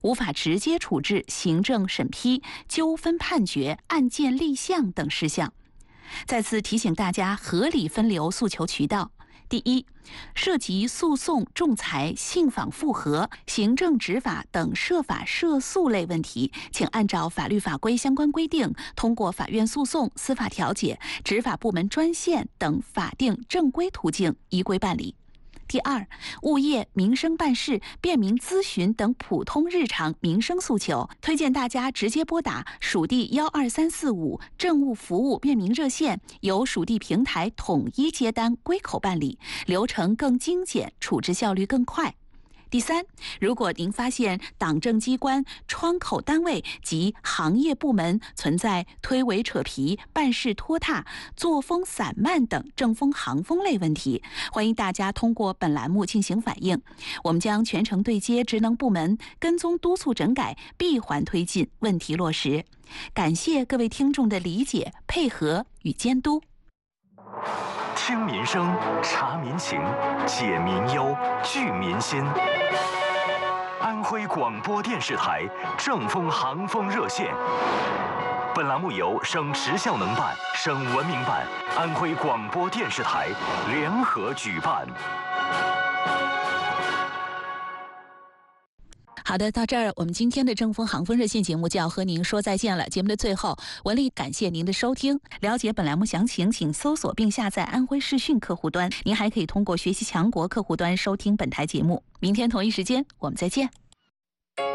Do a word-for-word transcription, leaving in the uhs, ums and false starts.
无法直接处置行政审批、纠纷判决、案件立项等事项。再次提醒大家合理分流诉求渠道。第一，涉及诉讼、仲裁、信访复核、行政执法等涉法涉诉类问题，请按照法律法规相关规定，通过法院诉讼、司法调解、执法部门专线等法定正规途径依规办理。第二，物业、民生办事、便民咨询等普通日常民生诉求，推荐大家直接拨打属地幺二三四五政务服务便民热线，由属地平台统一接单归口办理，流程更精简，处置效率更快。第三，如果您发现党政机关、窗口单位及行业部门存在推诿扯皮、办事拖沓、作风散漫等政风行风类问题，欢迎大家通过本栏目进行反映，我们将全程对接职能部门，跟踪督促整改，闭环推进，问题落实。感谢各位听众的理解、配合与监督。 听民生，察民情，解民忧，聚民心。安徽广播电视台正风行风热线。本栏目由省时效能办、省文明办、安徽广播电视台联合举办。 好的，到这儿我们今天的正风行风热线节目就要和您说再见了。节目的最后，文丽感谢您的收听。了解本栏目详情，请搜索并下载安徽视讯客户端。您还可以通过学习强国客户端收听本台节目。明天同一时间我们再见。